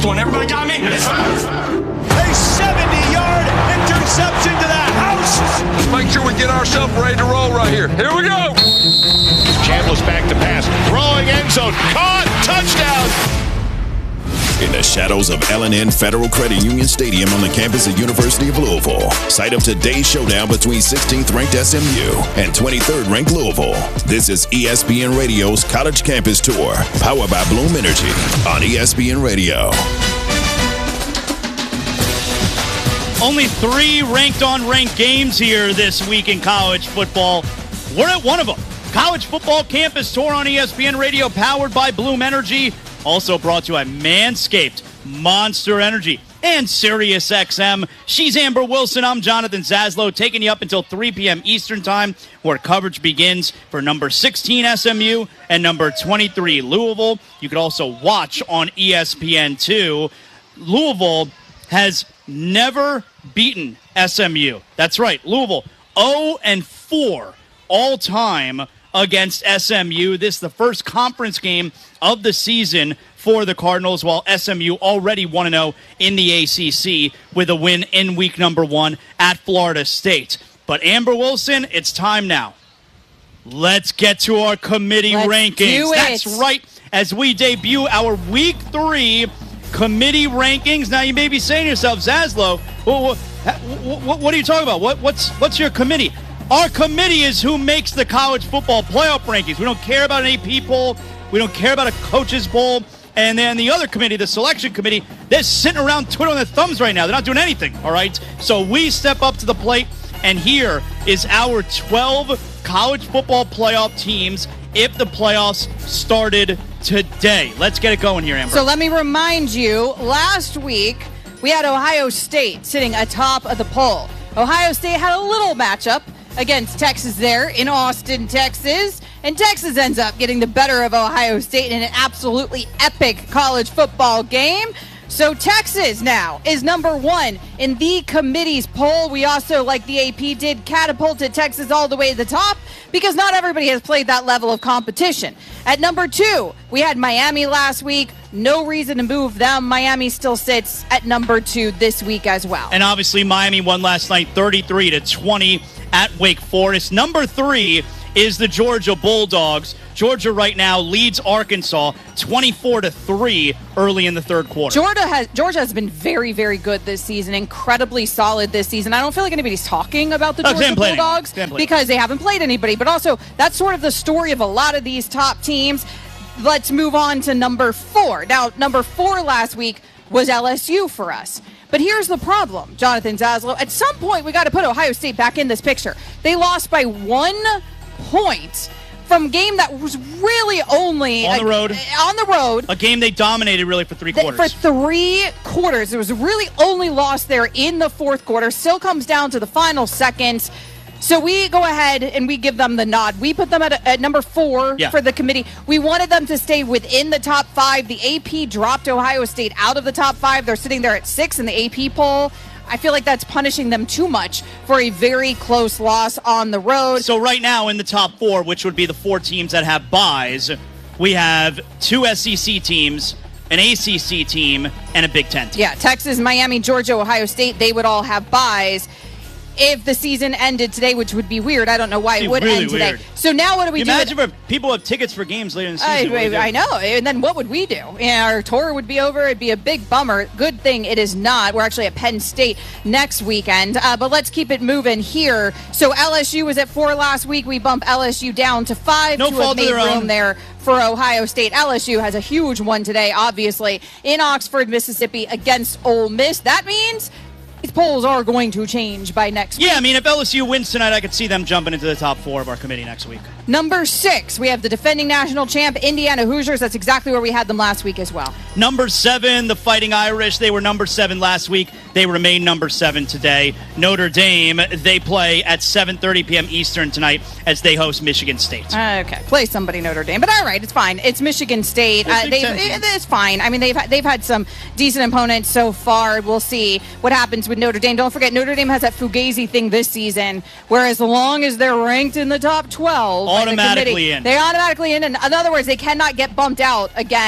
one. Everybody got me? Yes, sir. A 70-yard interception to the house. Let's make sure we get ourselves ready to roll right here. Here we go. Chambliss back to pass. Throwing end zone. Caught. Touchdown. In the shadows of L&N Federal Credit Union Stadium on the campus of University of Louisville, site of today's showdown between 16th-ranked SMU and 23rd-ranked Louisville. This is ESPN Radio's College Campus Tour, powered by Bloom Energy on ESPN Radio. Only 3 ranked-on-ranked games here this week in college football. We're at one of them. College Football Campus Tour on ESPN Radio, powered by Bloom Energy. Also brought to you by Manscaped, Monster Energy, and SiriusXM. She's Amber Wilson. I'm Jonathan Zaslow, taking you up until 3 p.m. Eastern Time, where coverage begins for number 16 SMU and number 23 Louisville. You can also watch on ESPN2. Louisville has never beaten SMU. That's right, Louisville 0-4 all-time against SMU. This is the first conference game of the season for the Cardinals, while SMU already 1-0 in the ACC with a win in week number 1 at Florida State. But Amber Wilson, it's time now. Let's get to our committee rankings. That's right, as we debut our week 3 committee rankings. Now you may be saying to yourself, Zaslow, what are you talking about? What's your committee? Our committee is who makes the college football playoff rankings. We don't care about an AP poll. We don't care about a coaches poll. And then the other committee, the selection committee, they're sitting around twiddling their thumbs right now. They're not doing anything, all right? So we step up to the plate, and here is our 12 college football playoff teams if the playoffs started today. Let's get it going here, Amber. So let me remind you, last week we had Ohio State sitting atop of the poll. Ohio State had a little matchup against Texas there in Austin, Texas. And Texas ends up getting the better of Ohio State in an absolutely epic college football game. So Texas now is number 1 in the committee's poll. We also, like the AP did, catapulted Texas all the way to the top because not everybody has played that level of competition. At number 2, we had Miami last week. No reason to move them. Miami still sits at number 2 this week as well. And obviously Miami won last night 33-20 at Wake Forest. Number 3 is the Georgia Bulldogs. Georgia right now leads Arkansas 24-3 early in the third quarter. Georgia has been very, very good this season, incredibly solid this season. I don't feel like anybody's talking about the Georgia Bulldogs because they haven't played anybody, but also that's sort of the story of a lot of these top teams. Let's move on to number 4. Now, number 4 last week was LSU for us. But here's the problem, Jonathan Zaslow. At some point, we got to put Ohio State back in this picture. They lost by 1 point from a game that was really only on the road. A game they dominated really for 3 quarters. For 3 quarters. It was really only lost there in the fourth quarter. Still comes down to the final seconds. So we go ahead and we give them the nod. We put them at number 4 for the committee. We wanted them to stay within the top 5. The AP dropped Ohio State out of the top 5. They're sitting there at 6 in the AP poll. I feel like that's punishing them too much for a very close loss on the road. So right now in the top 4, which would be the 4 teams that have byes, we have 2 SEC teams, an ACC team, and a Big Ten team. Yeah, Texas, Miami, Georgia, Ohio State, they would all have byes if the season ended today, which would be weird. I don't know why it would end today. Weird. So now what do we do? Imagine if people have tickets for games later in the season. I know. And then what would we do? Our tour would be over. It'd be a big bummer. Good thing it is not. We're actually at Penn State next weekend. But let's keep it moving here. So LSU was at 4 last week. We bump LSU down to 5 no to fault have made of their room own. there for Ohio State. LSU has a huge one today, obviously, in Oxford, Mississippi against Ole Miss. That means these polls are going to change by next week. Yeah, I mean, if LSU wins tonight, I could see them jumping into the top 4 of our committee next week. Number 6, we have the defending national champ, Indiana Hoosiers. That's exactly where we had them last week as well. Number 7, the Fighting Irish. They were number 7 last week. They remain number 7 today. Notre Dame, they play at 7:30 p.m. Eastern tonight as they host Michigan State. Okay, play somebody Notre Dame. But all right, it's fine. It's Michigan State. It's fine. I mean, they've had some decent opponents so far. We'll see what happens with Notre Dame. Don't forget, Notre Dame has that Fugazi thing this season, where as long as they're ranked in the top 12, automatically in. They're automatically in. In other words, they cannot get bumped out again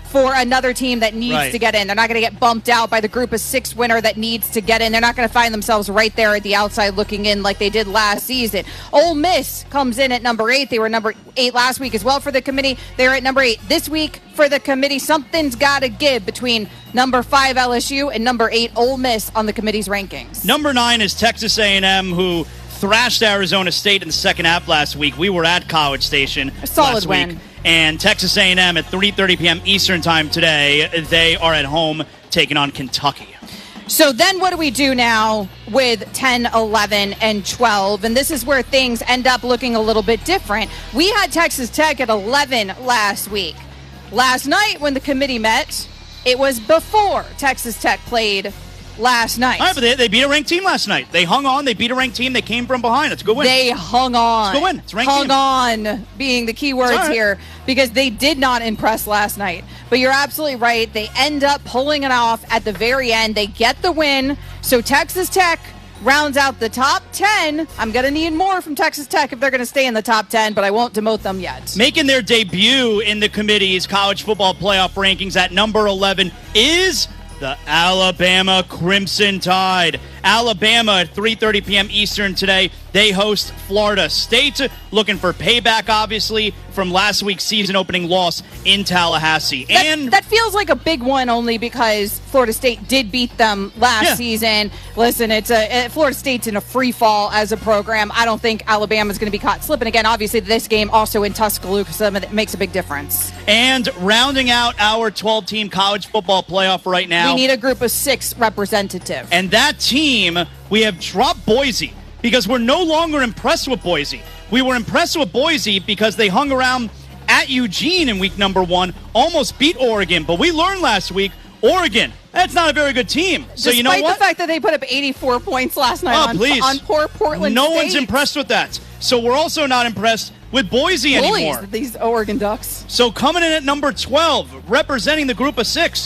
for another team that needs to get in. They're not going to get bumped out by the group of 6 winner that needs to get in. They're not going to find themselves right there at the outside looking in like they did last season. Ole Miss comes in at number 8. They were number 8 last week as well for the committee. They're at number 8 this week for the committee. Something's got to give between number 5 LSU and number 8 Ole Miss on the committee's rankings. Number 9 is Texas A&M, who thrashed Arizona State in the second half last week. We were at College Station a solid last win. week. And Texas A&M at 3:30 p.m. Eastern time today, they are at home taking on Kentucky. So then what do we do now with 10, 11, and 12? And this is where things end up looking a little bit different. We had Texas Tech at 11 last week. Last night when the committee met, it was before Texas Tech played last night. All right, but they beat a ranked team last night. They hung on. They beat a ranked team. They came from behind. It's a good win. They hung on. It's a good win. It's a ranked hung team. on being the key words here because they did not impress last night. But you're absolutely right. They end up pulling it off at the very end. They get the win. So Texas Tech rounds out the top 10. I'm going to need more from Texas Tech if they're going to stay in the top 10, but I won't demote them yet. Making their debut in the committee's college football playoff rankings at number 11 is the Alabama Crimson Tide. Alabama at 3:30 p.m. Eastern today. They host Florida State, looking for payback, obviously, from last week's season-opening loss in Tallahassee. That feels like a big one only because Florida State did beat them last season. Listen, Florida State's in a free fall as a program. I don't think Alabama's going to be caught slipping again. Obviously, this game also in Tuscaloosa, so it makes a big difference. And rounding out our 12-team college football playoff right now, we need a group of 6 representative. And that team, we have dropped Boise because we're no longer impressed with Boise. We were impressed with Boise because they hung around at Eugene in week number 1, almost beat Oregon. But we learned last week, Oregon, that's not a very good team. So you know what? Despite the fact that they put up 84 points last night on poor Portland No State. one's impressed with that. So we're also not impressed with Boise anymore. These Oregon Ducks. So coming in at number 12, representing the group of 6,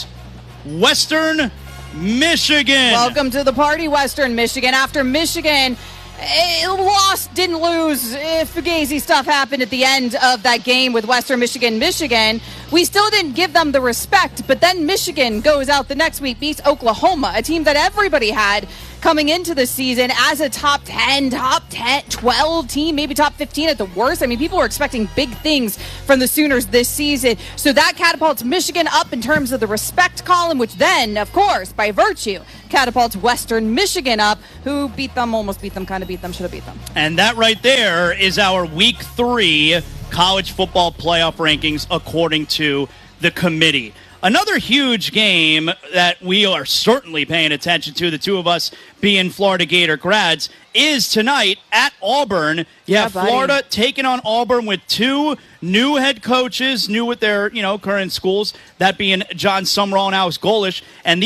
Western Michigan. Welcome to the party, Western Michigan. After Michigan lost, didn't lose, Fugazi stuff happened at the end of that game with Western Michigan. We still didn't give them the respect, but then Michigan goes out the next week, beats Oklahoma, a team that everybody had coming into the season as a top 10, 12 team, maybe top 15 at the worst. I mean, people were expecting big things from the Sooners this season. So that catapults Michigan up in terms of the respect column, which then, of course, by virtue, catapults Western Michigan up, who beat them, almost beat them, kind of beat them, should have beat them. And that right there is our week 3 college football playoff rankings according to the committee. Another huge game that we are certainly paying attention to, the two of us being Florida Gator grads, is tonight at Auburn. Yeah, Florida taking on Auburn with 2 new head coaches, new with their current schools, that being John Sumrall and Alex Golesh. And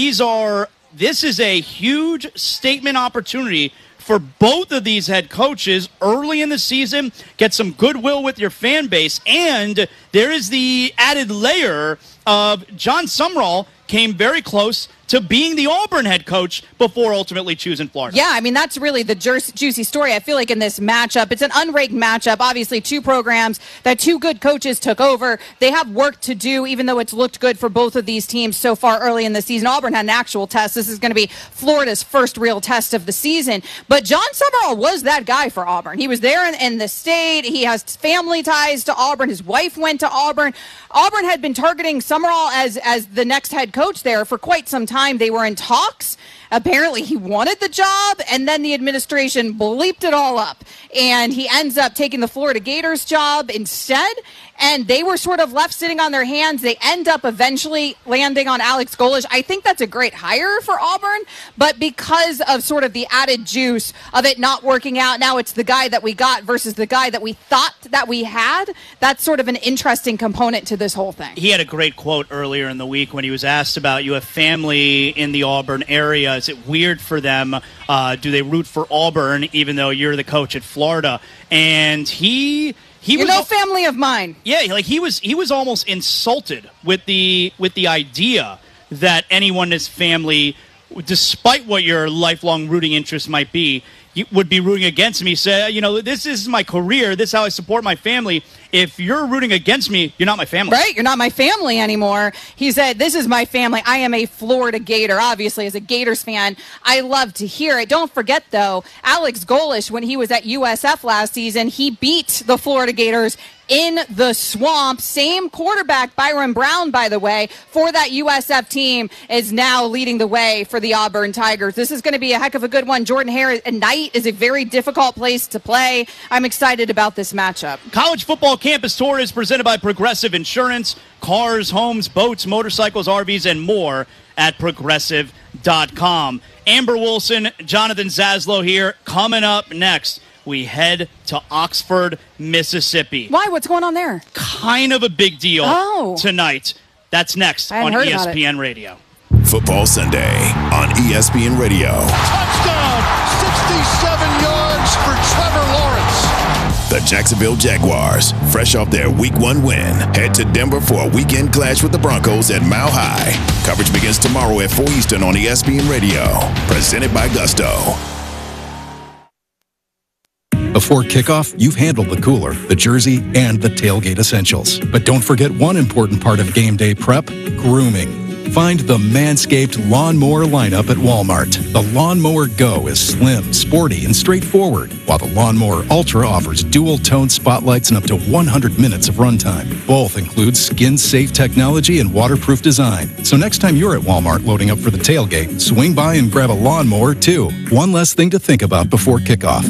this is a huge statement opportunity for both of these head coaches early in the season, get some goodwill with your fan base, and there is the added layer of John Sumrall came very close to being the Auburn head coach before ultimately choosing Florida. Yeah, I mean, that's really the juicy story. I feel like in this matchup, it's an unranked matchup. Obviously, 2 programs that 2 good coaches took over. They have work to do, even though it's looked good for both of these teams so far early in the season. Auburn had an actual test. This is going to be Florida's first real test of the season. But John Sumrall was that guy for Auburn. He was there in the state. He has family ties to Auburn. His wife went to Auburn. Auburn had been targeting Sumrall as the next head coach there for quite some time. They were in talks. Apparently he wanted the job, and then the administration bleeped it all up, and he ends up taking the Florida Gators job instead, and they were sort of left sitting on their hands. They end up eventually landing on Alex Golesh. I think that's a great hire for Auburn, but because of sort of the added juice of it not working out, now it's the guy that we got versus the guy that we thought that we had. That's sort of an interesting component to this whole thing. He had a great quote earlier in the week when he was asked about, you have family in the Auburn area. Is it weird for them? Do they root for Auburn even though you're the coach at Florida? And he You're was no family of mine. Yeah, like he was almost insulted with the idea that anyone in his family, despite what your lifelong rooting interest might be, would be rooting against me. He said, this is my career. This is how I support my family. if you're rooting against me, you're not my family. Right, you're not my family anymore. He said, this is my family. I am a Florida Gator. Obviously, as a Gators fan, I love to hear it. Don't forget, though, Alex Golesh, when he was at USF last season, he beat the Florida Gators in the Swamp. Same quarterback, Byron Brown, by the way, for that USF team, is now leading the way for the Auburn Tigers. This is going to be a heck of a good one. Jordan-Hare at night is a very difficult place to play. I'm excited about this matchup. College Football Campus Tour is presented by Progressive Insurance. Cars, homes, boats, motorcycles, RVs, and more at Progressive.com. Amber Wilson, Jonathan Zaslow here. Coming up next, we head to Oxford, Mississippi. Why? What's going on there? Kind of a big deal tonight. That's next on ESPN Radio. Football Sunday on ESPN Radio. Touchdown! 67 yards for Trevor Lawrence. The Jacksonville Jaguars, fresh off their Week 1 win, head to Denver for a weekend clash with the Broncos at Mile High. Coverage begins tomorrow at 4 Eastern on ESPN Radio. Presented by Gusto. Before kickoff, you've handled the cooler, the jersey, and the tailgate essentials. But don't forget one important part of game day prep, grooming. Find the Manscaped Lawnmower lineup at Walmart. The Lawnmower Go is slim, sporty, and straightforward, while the Lawnmower Ultra offers dual-tone spotlights and up to 100 minutes of runtime. Both include skin-safe technology and waterproof design. So next time you're at Walmart loading up for the tailgate, swing by and grab a lawnmower, too. One less thing to think about before kickoff.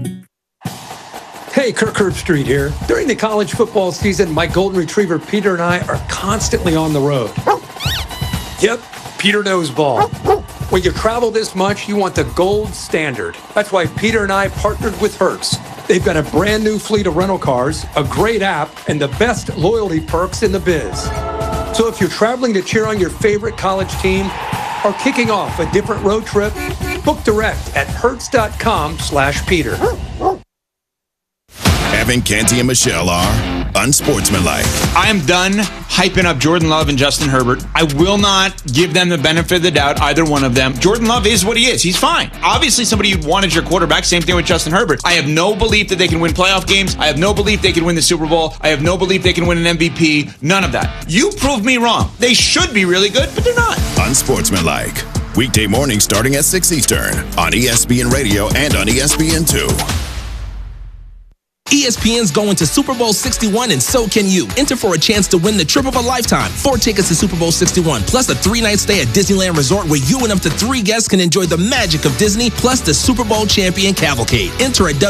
Hey, Kirk Herbstreit here. During the college football season, my golden retriever Peter and I are constantly on the road. Yep, Peter knows ball. When you travel this much, you want the gold standard. That's why Peter and I partnered with Hertz. They've got a brand new fleet of rental cars, a great app, and the best loyalty perks in the biz. So if you're traveling to cheer on your favorite college team or kicking off a different road trip, book direct at hertz.com/Peter. Evan, Canty, and Michelle are unsportsmanlike. I am done hyping up Jordan Love and Justin Herbert. I will not give them the benefit of the doubt, either one of them. Jordan Love is what he is. He's fine. Obviously, somebody you'd want as your quarterback. Same thing with Justin Herbert. I have no belief that they can win playoff games. I have no belief they can win the Super Bowl. I have no belief they can win an MVP. None of that. You proved me wrong. They should be really good, but they're not. Unsportsmanlike. Weekday mornings starting at 6 Eastern on ESPN Radio and on ESPN2. ESPN's going to Super Bowl 61, and so can you. Enter for a chance to win the trip of a lifetime. 4 tickets to Super Bowl 61, plus a 3-night stay at Disneyland Resort where you and up to 3 guests can enjoy the magic of Disney, plus the Super Bowl champion cavalcade. Enter at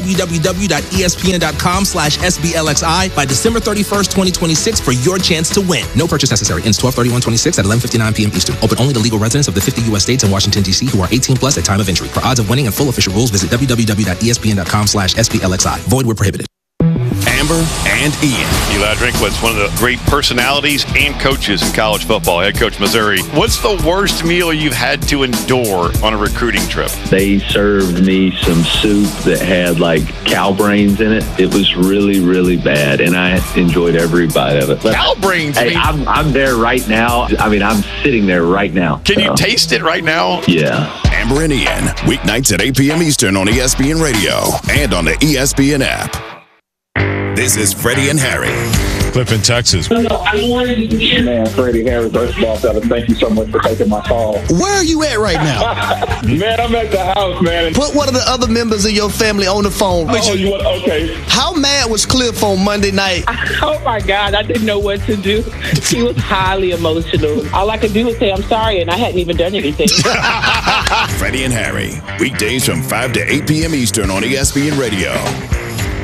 www.espn.com/SBLXI by December 31st, 2026 for your chance to win. No purchase necessary. Ends 12/31/26 at 11:59 p.m. Eastern. Open only to legal residents of the 50 U.S. states and Washington, D.C. who are 18 plus at time of entry. For odds of winning and full official rules, visit www.espn.com/SBLXI. Void where prohibited. Amber and Ian. Eli Drinkwitz, one of the great personalities and coaches in college football, head coach Missouri. What's the worst meal you've had to endure on a recruiting trip? They served me some soup that had like cow brains in it. It was really, really bad, and I enjoyed every bite of it. Cow brains? Hey, I'm there right now. I mean, I'm sitting there right now. Can you taste it right now? Yeah. Amber and Ian, weeknights at 8 p.m. Eastern on ESPN Radio and on the ESPN app. This is Freddie and Harry. Cliff in Texas. Man, Freddie Harry, first of all, fellas, thank you so much for taking my call. Where are you at right now? Man, I'm at the house, man. Put one of the other members of your family on the phone. Okay. How mad was Cliff on Monday night? Oh, my God. I didn't know what to do. He was highly emotional. All I could do was say, I'm sorry, and I hadn't even done anything. Freddie and Harry, weekdays from 5 to 8 p.m. Eastern on ESPN Radio.